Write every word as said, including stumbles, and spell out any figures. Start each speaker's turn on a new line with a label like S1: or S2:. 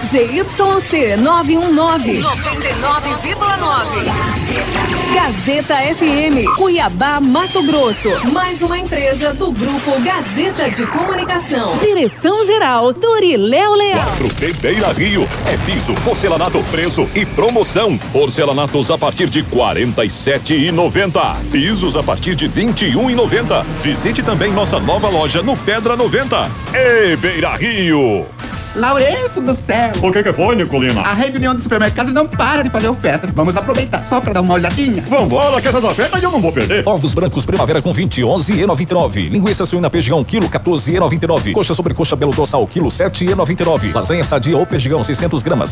S1: Z Y C nove um nove, noventa e nove vírgula nove. Gazeta F M, Cuiabá, Mato Grosso. Mais uma empresa do Grupo Gazeta de Comunicação. Direção-geral, Doriléu Leal.
S2: quatro B Beira Rio. É piso, porcelanato, preço e promoção. Porcelanatos a partir de quarenta e sete reais e noventa centavos. Pisos a partir de vinte e um reais e noventa centavos. Visite também nossa nova loja no Pedra noventa. Ei, Beira Rio!
S3: Lourenço do céu!
S2: O que que foi, Nicolina?
S3: A rede União dos Supermercados não para de fazer ofertas. Vamos aproveitar só pra dar uma olhadinha.
S2: Vambora, que essas ofertas eu não vou perder.
S4: Ovos brancos primavera com vinte, onze e noventa e nove. Linguiça suína perdigão, quilo, quatorze e noventa e nove. Coxa sobre coxa belo dorsal, quilo, sete e noventa e nove. Lasanha sadia ou perdigão, seiscentos gramas,